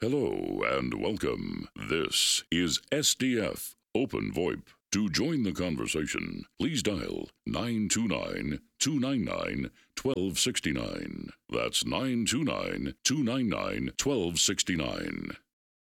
Hello and welcome. This is SDF Open VoIP. To join the conversation, please dial 929 299 1269. That's 929 299 1269.